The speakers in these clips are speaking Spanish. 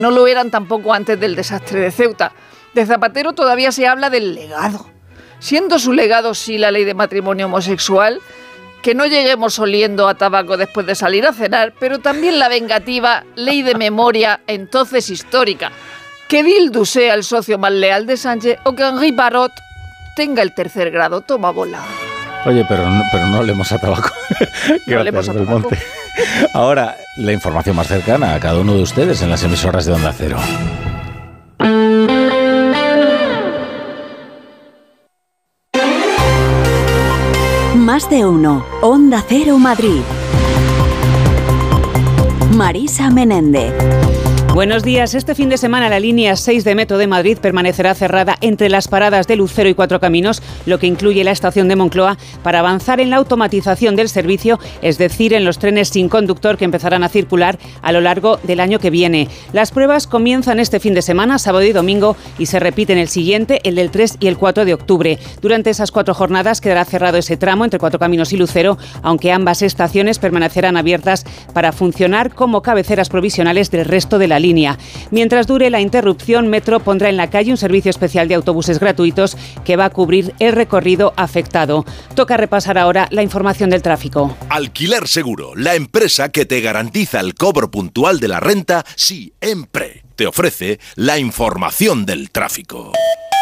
No lo eran tampoco antes del desastre de Ceuta. De Zapatero todavía se habla del legado. Siendo su legado sí la ley de matrimonio homosexual, que no lleguemos oliendo a tabaco después de salir a cenar, pero también la vengativa ley de memoria, entonces histórica. Que Bildu sea el socio más leal de Sánchez o que Henri Parot tenga el tercer grado. Toma bola. Oye, pero no hablemos a tabaco. No hablemos a tabaco. Ahora, la información más cercana a cada uno de ustedes en las emisoras de Onda Cero. Más de uno. Onda Cero Madrid. Marisa Menéndez. Buenos días. Este fin de semana la línea 6 de Metro de Madrid permanecerá cerrada entre las paradas de Lucero y Cuatro Caminos, lo que incluye la estación de Moncloa, para avanzar en la automatización del servicio, es decir, en los trenes sin conductor que empezarán a circular a lo largo del año que viene. Las pruebas comienzan este fin de semana, sábado y domingo, y se repiten el siguiente, el del 3 y el 4 de octubre. Durante esas 4 jornadas quedará cerrado ese tramo entre Cuatro Caminos y Lucero, aunque ambas estaciones permanecerán abiertas para funcionar como cabeceras provisionales del resto de la línea. Mientras dure la interrupción, Metro pondrá en la calle un servicio especial de autobuses gratuitos que va a cubrir el recorrido afectado. Toca repasar ahora la información del tráfico. Alquiler Seguro, la empresa que te garantiza el cobro puntual de la renta siempre. Te ofrece la información del tráfico.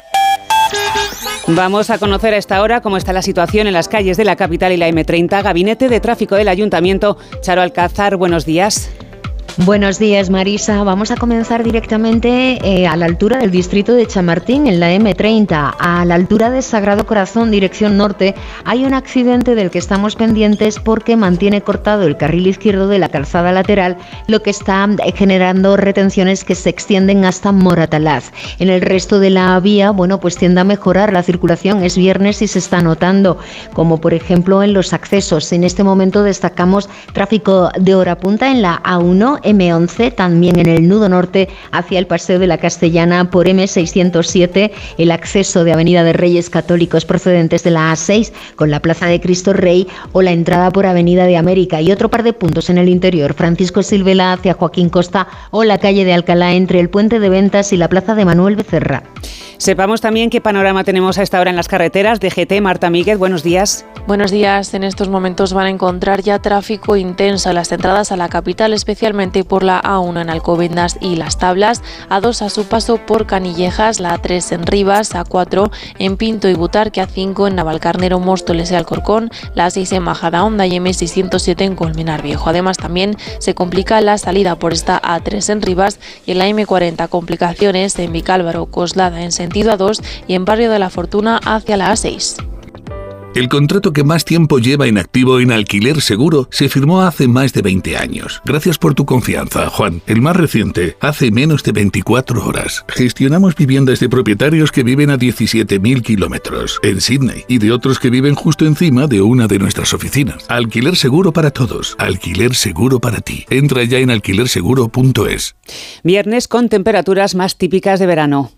Vamos a conocer a esta hora cómo está la situación en las calles de la capital y la M30. Gabinete de Tráfico del Ayuntamiento. Charo Alcázar, buenos días. Buenos días, Marisa. Vamos a comenzar directamente a la altura del distrito de Chamartín, en la M30. A la altura de Sagrado Corazón, dirección norte, hay un accidente del que estamos pendientes porque mantiene cortado el carril izquierdo de la calzada lateral, lo que está generando retenciones que se extienden hasta Moratalaz. En el resto de la vía, pues tiende a mejorar la circulación. Es viernes y se está notando, como por ejemplo en los accesos. En este momento destacamos tráfico de hora punta en la A1, M11, también en el nudo norte hacia el Paseo de la Castellana por M607, el acceso de Avenida de Reyes Católicos procedentes de la A6 con la Plaza de Cristo Rey o la entrada por Avenida de América, y otro par de puntos en el interior, Francisco Silvela hacia Joaquín Costa o la calle de Alcalá entre el Puente de Ventas y la Plaza de Manuel Becerra. Sepamos también qué panorama tenemos a esta hora en las carreteras. DGT, Marta Míguez, buenos días. Buenos días. En estos momentos van a encontrar ya tráfico intenso a las entradas a la capital, especialmente por la A1 en Alcobendas y Las Tablas, A2 a su paso por Canillejas, la A3 en Rivas, A4 en Pinto y Butarque, A5 en Navalcarnero, Móstoles y Alcorcón, la A6 en Majadahonda y M607 en Colmenar Viejo. Además, también se complica la salida por esta A3 en Rivas y en la M40 complicaciones en Vicálvaro, Coslada en sentido A2 y en Barrio de la Fortuna hacia la A6. El contrato que más tiempo lleva en activo en Alquiler Seguro se firmó hace más de 20 años. Gracias por tu confianza, Juan. El más reciente, hace menos de 24 horas. Gestionamos viviendas de propietarios que viven a 17.000 kilómetros en Sydney y de otros que viven justo encima de una de nuestras oficinas. Alquiler Seguro para todos. Alquiler Seguro para ti. Entra ya en alquilerseguro.es. Viernes con temperaturas más típicas de verano.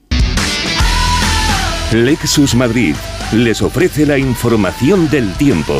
Lexus Madrid les ofrece la información del tiempo.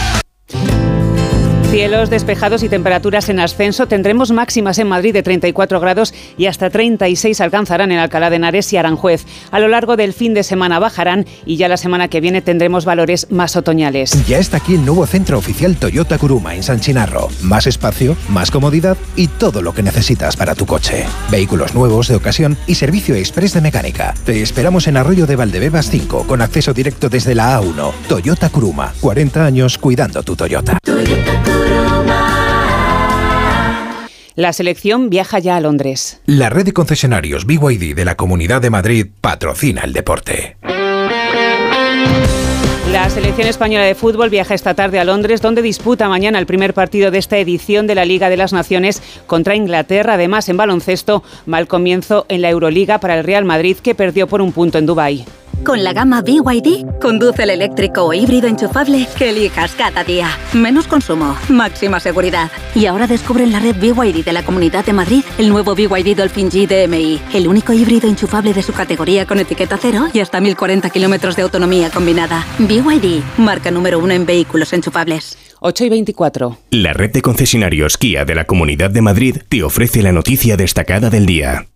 Cielos despejados y temperaturas en ascenso. Tendremos máximas en Madrid de 34 grados y hasta 36 alcanzarán en Alcalá de Henares y Aranjuez. A lo largo del fin de semana bajarán y ya la semana que viene tendremos valores más otoñales. Ya está aquí el nuevo centro oficial Toyota Kuruma en San Chinarro. Más espacio, más comodidad y todo lo que necesitas para tu coche. Vehículos nuevos, de ocasión y servicio express de mecánica. Te esperamos en Arroyo de Valdebebas 5 con acceso directo desde la A1. Toyota Kuruma. 40 años cuidando tu Toyota. La selección viaja ya a Londres. La red de concesionarios BYD de la Comunidad de Madrid patrocina el deporte. La selección española de fútbol viaja esta tarde a Londres, donde disputa mañana el primer partido de esta edición de la Liga de las Naciones contra Inglaterra. Además, en baloncesto, mal comienzo en la Euroliga para el Real Madrid, que perdió por un punto en Dubái. Con la gama BYD, conduce el eléctrico o híbrido enchufable que elijas cada día. Menos consumo, máxima seguridad. Y ahora descubre en la red BYD de la Comunidad de Madrid el nuevo BYD Dolphin G DMI, el único híbrido enchufable de su categoría con etiqueta cero y hasta 1040 kilómetros de autonomía combinada. BYD, marca número 1 en vehículos enchufables. 8:24. La red de concesionarios Kia de la Comunidad de Madrid te ofrece la noticia destacada del día.